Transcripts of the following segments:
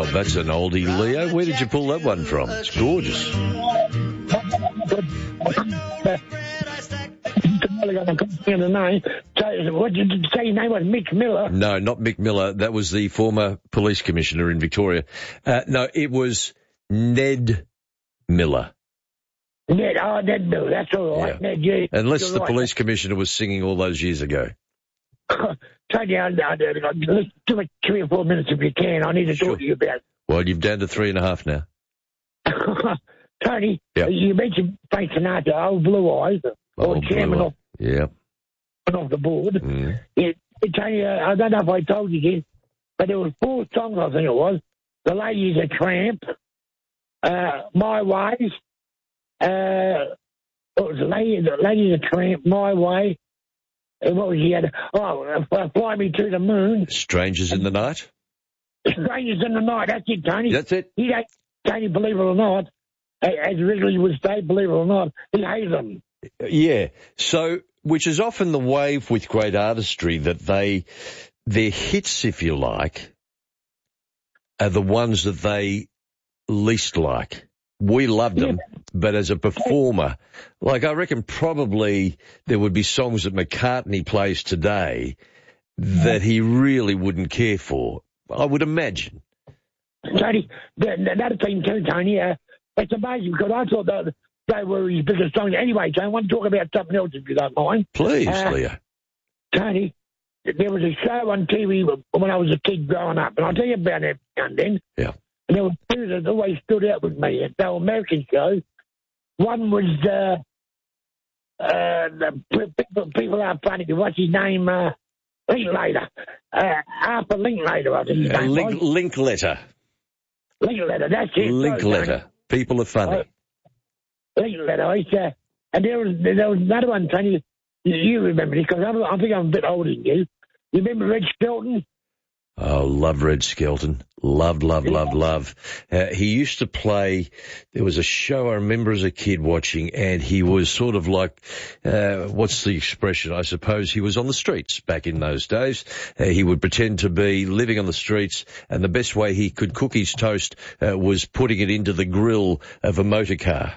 Wow, that's an oldie, Leo. Where did you pull that one from? It's gorgeous. What did you say? His name was Mick Miller? No, not Mick Miller. That was the former police commissioner in Victoria. No, it was Ned Miller. Ned Miller. That's all right. Yeah. Ned, yeah. Unless the police commissioner was singing all those years ago. Tony, let's do it 3 or 4 minutes if you can. I need to talk to you about it. Well, you're down to 3.5 now. Tony, yep. You mentioned Frank Sinatra, Old Blue Eyes, or chairman off the board. Mm. Tony, I don't know if I told you this, but there was 4 songs, I think it was. The Lady's a Tramp, My Ways, what was the Lady's a Tramp, My Way, and what was he had? Fly Me to the Moon. Strangers in the Night? Strangers in the Night, that's it, Tony. That's it. He ain't, Tony, believe it or not, as Wrigley would say, believe it or not, he hates them. Yeah, so, which is often the wave with great artistry, that their hits, if you like, are the ones that they least like. We loved them, but as a performer, like I reckon probably there would be songs that McCartney plays today that he really wouldn't care for, I would imagine. Tony, another thing too, Tony, it's amazing because I thought that they were his biggest songs. Anyway, Tony, I want to talk about something else if you don't mind. Please, Leo. Tony, there was a show on TV when I was a kid growing up, and I'll tell you about it and then. Yeah. And there were 2 that always stood out with me. They were American shows. One was the People Are Funny. What's his name? Linklater. Arthur Linklater, I think his name was. Linklater. Linklater, that's it. Linklater. People Are Funny. Linklater. And there was another one, Tony. You remember it, because I think I'm a bit older than you. You remember Red Skelton? Oh, love Red Skelton. Love. He used to play, there was a show I remember as a kid watching, and he was sort of like, what's the expression? I suppose he was on the streets back in those days. He would pretend to be living on the streets, and the best way he could cook his toast was putting it into the grill of a motor car.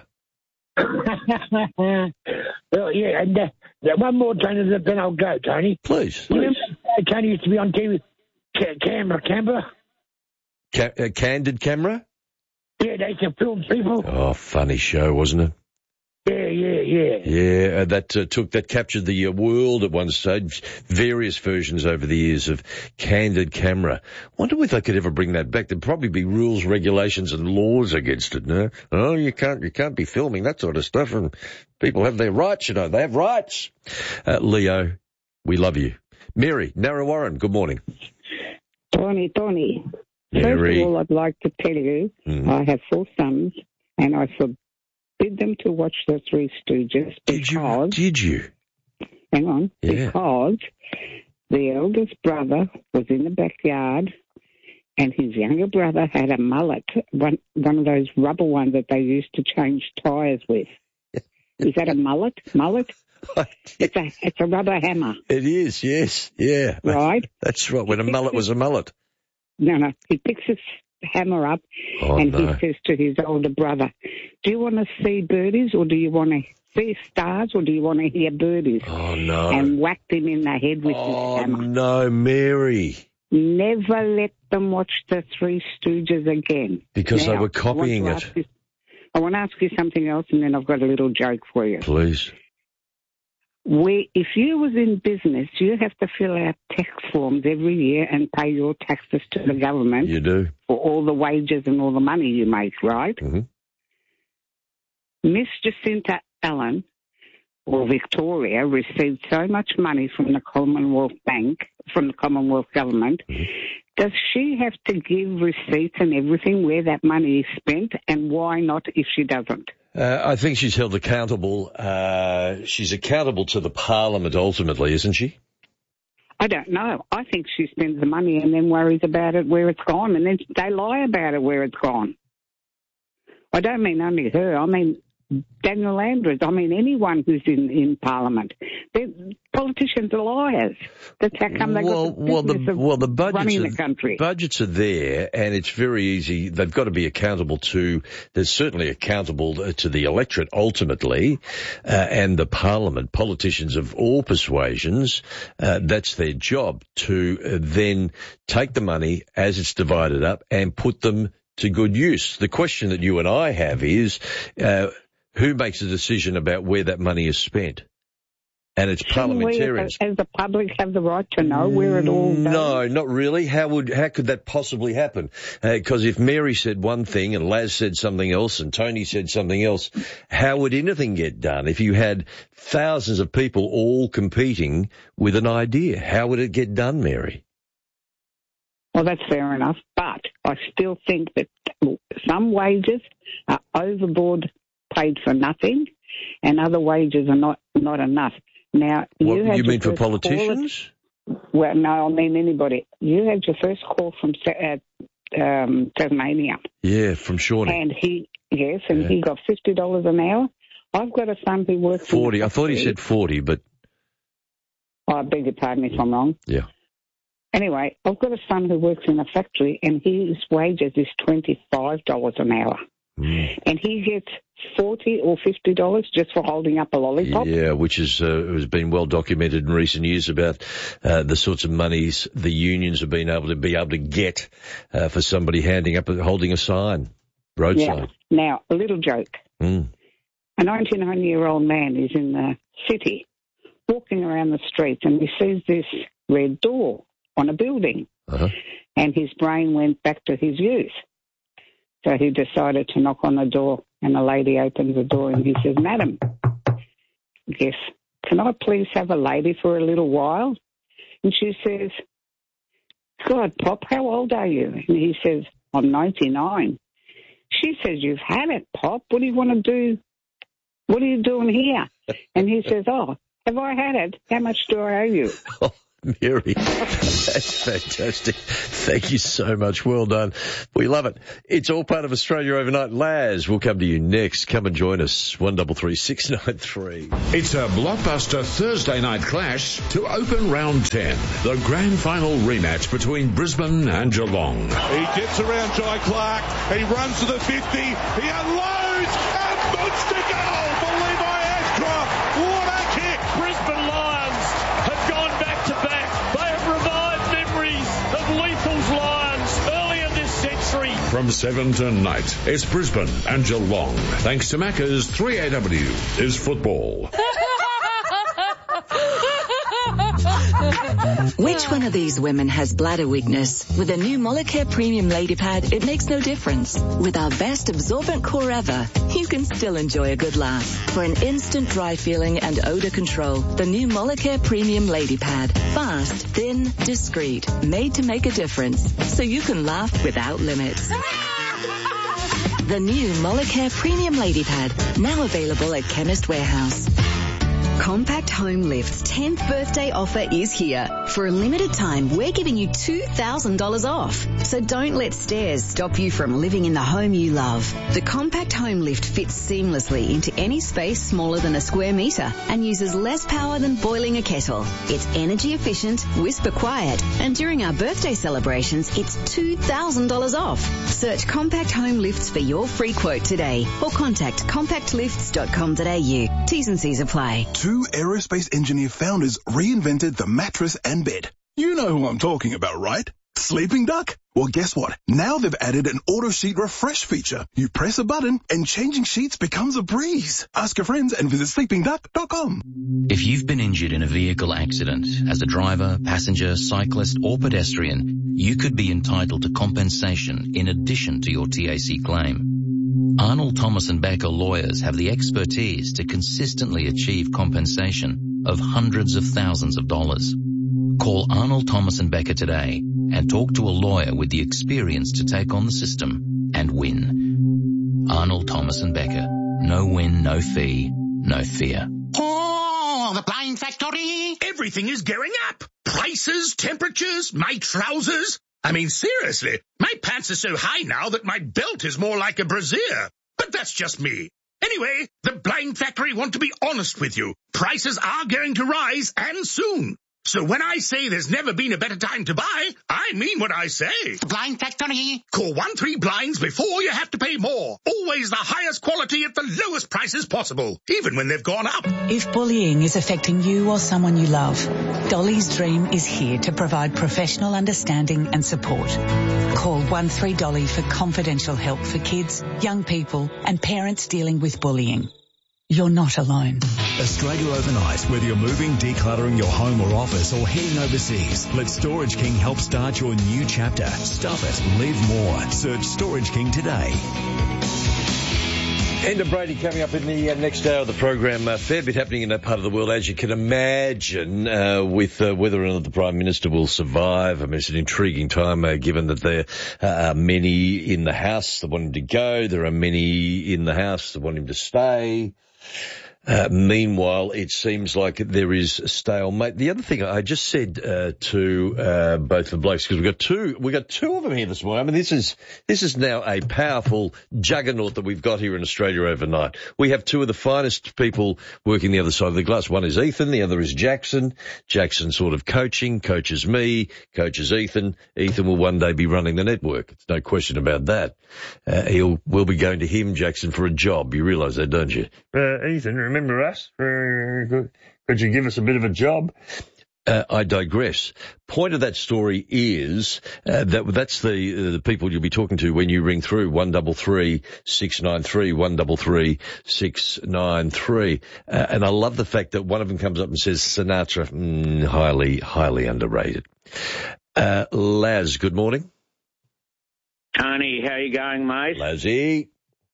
Well, yeah, and one more, Tony, then I'll go, Tony. Please. You remember Tony used to be on TV? Canberra. Candid Camera? Yeah, they used to film people. Oh, funny show, wasn't it? Yeah. Yeah, that captured the world at one stage. Various versions over the years of Candid Camera. Wonder if they could ever bring that back. There'd probably be rules, regulations, and laws against it. No? Oh, you can't be filming that sort of stuff, and people have their rights. You know, they have rights. Leo, we love you. Mary, Narrawarren, good morning. Tony. Mary. First of all, I'd like to tell you I have 4 sons, and I forbid them to watch the Three Stooges because... Did you? Hang on. Yeah. Because the eldest brother was in the backyard, and his younger brother had a mullet, one of those rubber ones that they used to change tyres with. Is that a mullet? It's a rubber hammer. It is, yes. Yeah. Right? That's right, when a mullet was a mullet. No. He picks his hammer up he says to his older brother, do you want to see birdies or do you want to see stars or do you want to hear birdies? Oh, no. And whacked him in the head with his hammer. Oh, no, Mary. Never let them watch the Three Stooges again. Because they were copying it. I want to ask you something else, and then I've got a little joke for you. Please. If you was in business, you have to fill out tax forms every year and pay your taxes to the government. You do. For all the wages and all the money you make, right? Mm-hmm. Miss Jacinta Allen, or Victoria, received so much money from the Commonwealth government. Mm-hmm. Does she have to give receipts and everything where that money is spent, and why not if she doesn't? I think she's held accountable. She's accountable to the Parliament ultimately, isn't she? I don't know. I think she spends the money and then worries about it where it's gone, and then they lie about it where it's gone. I don't mean only her. I mean Daniel Andrews. I mean, anyone who's in Parliament. Politicians are liars. That's how come they got the budgets running the country. Budgets are there, and it's very easy. They've got to be accountable to. They're certainly accountable to the electorate ultimately, and the Parliament. Politicians of all persuasions. That's their job to then take the money as it's divided up and put them to good use. The question that you and I have is, who makes a decision about where that money is spent? And it's parliamentarians. We, as the public, have the right to know where it all goes? No, not really. How could that possibly happen? Because if Mary said one thing and Laz said something else and Tony said something else, how would anything get done? If you had thousands of people all competing with an idea, how would it get done, Mary? Well, that's fair enough, but I still think that some wages are overboard, paid for nothing, and other wages are not enough. Now, you mean for politicians? Well, no, I mean anybody. You had your first call from Tasmania. Yeah, from Shawnee. And he got $50 an hour. I've got a son who works 40. I thought he said 40, but... I beg your pardon if I'm wrong. Yeah. Anyway, I've got a son who works in a factory, and his wages is $25 an hour. Mm. And he gets $40 or $50 just for holding up a lollipop. Yeah, which has been well documented in recent years about the sorts of monies the unions have been able to get for somebody holding a sign, road sign. Now, a little joke. Mm. A 99-year-old man is in the city walking around the streets, and he sees this red door on a building. Uh-huh. And his brain went back to his youth. So he decided to knock on the door, and a lady opens the door, and he says, "Madam, yes, can I please have a lady for a little while?" And she says, "God, Pop, how old are you?" And he says, "I'm 99. She says, "You've had it, Pop. What do you want to do? What are you doing here?" And he says, "Oh, have I had it? How much do I owe you?" Mary, that's fantastic. Thank you so much. Well done. We love it. It's all part of Australia Overnight. Laz, we'll come to you next. Come and join us. 133693. It's a blockbuster Thursday night clash to open round 10. The grand final rematch between Brisbane and Geelong. He gets around Jai Clark. He runs to the 50. He unloads and monster goal for Levi Ashcroft. What a kick. Brisbane Lions have gone back to back. They have revived memories of Lethal's Lions earlier this century. From 7 tonight, it's Brisbane and Geelong. Thanks to Macca's 3AW is football. Which one of these women has bladder weakness? With a new Molicare Premium Lady Pad, it makes no difference. With our best absorbent core ever, you can still enjoy a good laugh. For an instant dry feeling and odor control, the new Molicare Premium Lady Pad. Fast, thin, discreet, made to make a difference, so you can laugh without limits. The new Molicare Premium Lady Pad, now available at Chemist Warehouse. Compact Home Lift's 10th birthday offer is here. For a limited time, we're giving you $2,000 off. So don't let stairs stop you from living in the home you love. The Compact Home Lift fits seamlessly into any space smaller than a square metre and uses less power than boiling a kettle. It's energy efficient, whisper quiet, and during our birthday celebrations, it's $2,000 off. Search Compact Home Lifts for your free quote today or contact compactlifts.com.au. T's and C's apply. Two aerospace engineer founders reinvented the mattress and bed. You know who I'm talking about, right? Sleeping Duck? Well, guess what? Now they've added an auto sheet refresh feature. You press a button and changing sheets becomes a breeze. Ask your friends and visit sleepingduck.com. If you've been injured in a vehicle accident as a driver, passenger, cyclist or pedestrian, you could be entitled to compensation in addition to your TAC claim. Arnold Thomas & Becker lawyers have the expertise to consistently achieve compensation of hundreds of thousands of dollars. Call Arnold Thomas & Becker today and talk to a lawyer with the experience to take on the system and win. Arnold Thomas & Becker. No win, no fee, no fear. Oh, the Blind Factory! Everything is going up. Prices, temperatures, my trousers. I mean, seriously, my pants are so high now that my belt is more like a brassiere. But that's just me. Anyway, the Blind Factory want to be honest with you. Prices are going to rise, and soon. So when I say there's never been a better time to buy, I mean what I say. The Blind Factory. Call 13Blinds before you have to pay more. Always the highest quality at the lowest prices possible, even when they've gone up. If bullying is affecting you or someone you love, Dolly's Dream is here to provide professional understanding and support. Call 13Dolly for confidential help for kids, young people and parents dealing with bullying. You're not alone. Australia Overnight. Whether you're moving, decluttering your home or office, or heading overseas, let Storage King help start your new chapter. Stuff it. Live more. Search Storage King today. Enda Brady coming up in the next hour of the program. A fair bit happening in that part of the world, as you can imagine, with whether or not the Prime Minister will survive. I mean, it's an intriguing time, given that there are many in the House that want him to go. There are many in the House that want him to stay. Meanwhile, it seems like there is a stalemate. The other thing I just said to both the blokes, because we got two of them here this morning. I mean, this is now a powerful juggernaut that we've got here in Australia overnight. We have two of the finest people working the other side of the glass. One is Ethan, the other is Jackson. Jackson sort of coaches me, coaches Ethan. Ethan will one day be running the network. It's no question about that. We'll be going to him, Jackson, for a job. You realise that, don't you? Ethan, remember us? Could you give us a bit of a job? I digress. Point of that story is that's the people you'll be talking to when you ring through 133 693 133 693. And I love the fact that one of them comes up and says Sinatra, highly underrated. Laz, good morning. Tony, how you going, mate? Lazzy.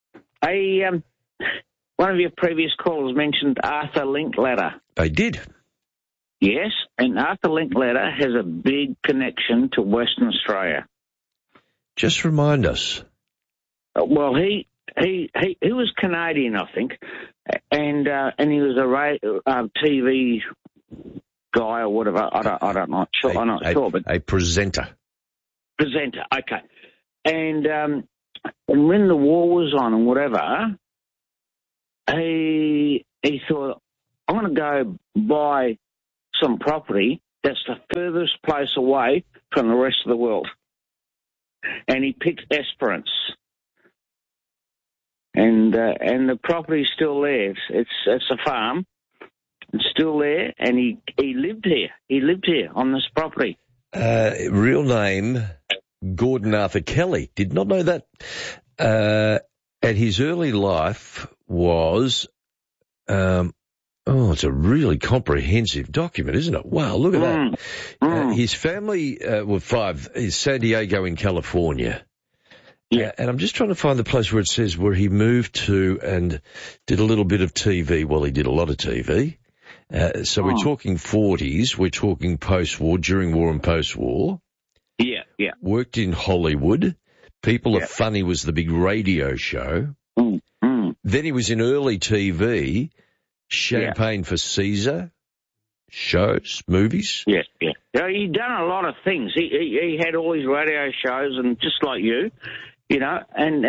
One of your previous callers mentioned Arthur Linklater. They did. Yes, and Arthur Linklater has a big connection to Western Australia. Just remind us. Well, he was Canadian, I think, and he was a TV guy or whatever. I'm not sure, but a presenter. Presenter, okay. And when the war was on and whatever, he thought, I'm going to go buy some property that's the furthest place away from the rest of the world. And he picked Esperance. And the property's still there. It's a farm. It's still there, and he lived here. He lived here on this property. Real name, Gordon Arthur Kelly. Did not know that. And his early life was, it's a really comprehensive document, isn't it? Wow, look at that. His family were five. Is San Diego in California. Yeah. And I'm just trying to find the place where it says where he moved to and did a little bit of TV. Well, he did a lot of TV. So we're talking 40s. We're talking post-war, during war and post-war. Yeah. Worked in Hollywood. People Are Funny was the big radio show. Then he was in early TV, Champagne for Caesar, shows, movies. Yeah. He'd done a lot of things. He had all these radio shows, and just like you know, and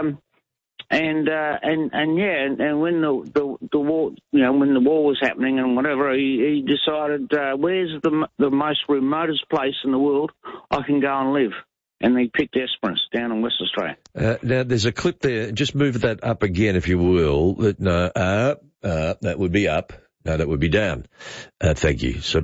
when the war, you know, when the war was happening and whatever, he decided where's the most remotest place in the world I can go and live. And they picked Esperance down in West Australia. Now, there's a clip there. Just move that up again, if you will. That would be up. No, that would be down. Thank you. So,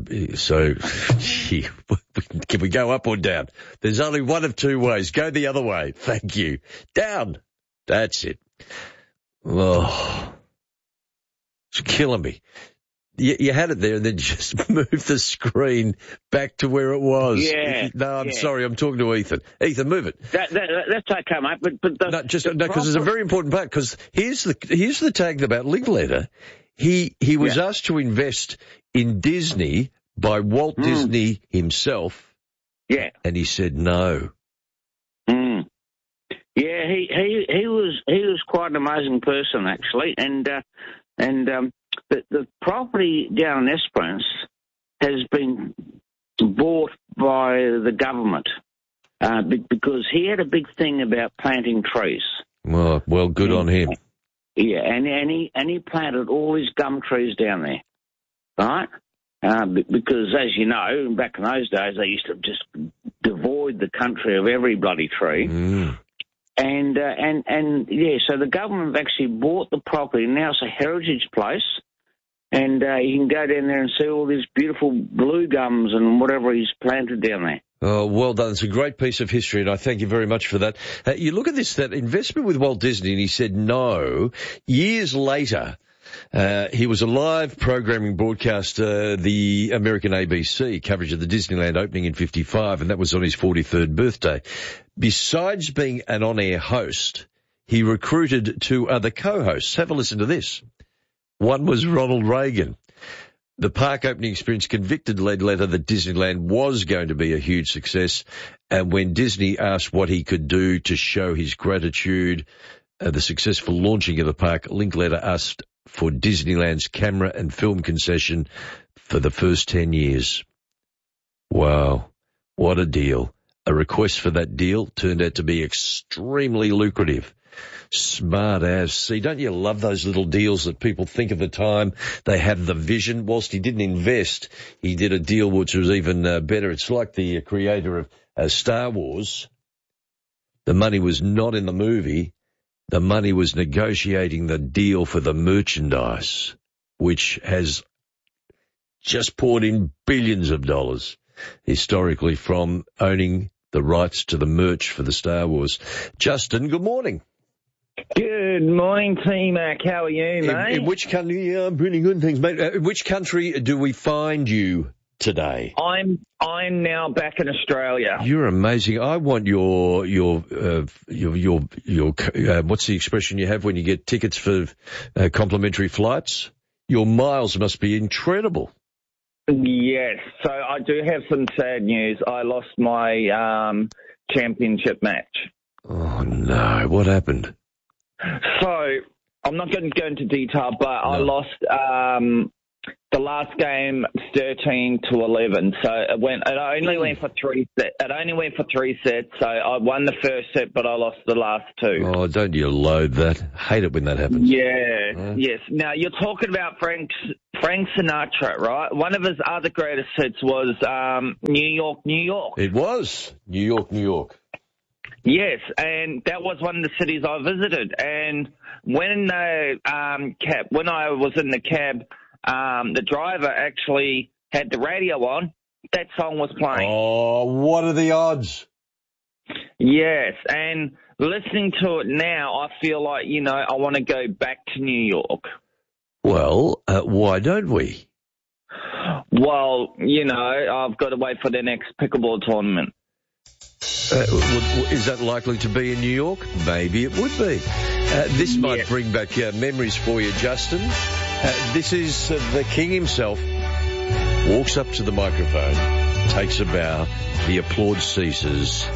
can we go up or down? There's only one of two ways. Go the other way. Thank you. Down. That's it. Oh, it's killing me. You had it there and then just moved the screen back to where it was. Yeah. No, I'm sorry. I'm talking to Ethan. Ethan, move it. That's okay, mate. But because it's a very important part. Because here's the tag about Linklater. He was asked to invest in Disney by Walt Disney himself. Yeah. And he said no. Yeah, he was quite an amazing person, actually, and the property down in Esperance has been bought by the government because he had a big thing about planting trees. Well, good on him. Yeah, and he planted all his gum trees down there, right? Because, as you know, back in those days, they used to just devoid the country of every bloody tree. Mm. And so the government have actually bought the property. Now it's a heritage place. And you can go down there and see all these beautiful blue gums and whatever he's planted down there. Oh, well done. It's a great piece of history, and I thank you very much for that. You look at this, that investment with Walt Disney, and he said no. Years later, he was a live programming broadcaster, the American ABC, coverage of the Disneyland opening in 55, and that was on his 43rd birthday. Besides being an on-air host, he recruited 2 other co-hosts. Have a listen to this. One was Ronald Reagan. The park opening experience convicted lead letter that Disneyland was going to be a huge success, and when Disney asked what he could do to show his gratitude, the successful launching of the park, Linkletter asked for Disneyland's camera and film concession for the first 10 years. Wow, what a deal. A request for that deal turned out to be extremely lucrative. Smart as. See, don't you love those little deals that people think at the time they have the vision? Whilst he didn't invest, he did a deal which was even better. It's like the creator of Star Wars. The money was not in the movie. The money was negotiating the deal for the merchandise, which has just poured in billions of dollars historically from owning the rights to the merch for the Star Wars. Justin, good morning. Good morning, T-Mac. How are you, mate? In which country? I'm pretty good, thanks, mate. In which country do we find you today? I'm now back in Australia. You're amazing. I want your what's the expression you have when you get tickets for complimentary flights? Your miles must be incredible. Yes. So I do have some sad news. I lost my championship match. Oh no! What happened? So I'm not going to go into detail, but I lost the last game 13-11. So it only went for 3 sets. It only went for 3 sets. So I won the first set, but I lost the last 2. Oh, don't you load that? Hate it when that happens. Yeah. Yes. Now you're talking about Frank Sinatra, right? One of his other greatest hits was New York, New York. It was New York, New York. Yes, and that was one of the cities I visited. And when when I was in the cab, the driver actually had the radio on. That song was playing. Oh, what are the odds? Yes, and listening to it now, I feel like, I want to go back to New York. Well, why don't we? Well, I've got to wait for the next pickleball tournament. Is that likely to be in New York? Maybe it would be. This might bring back memories for you, Justin. This is the king himself. Walks up to the microphone, takes a bow, the applause ceases.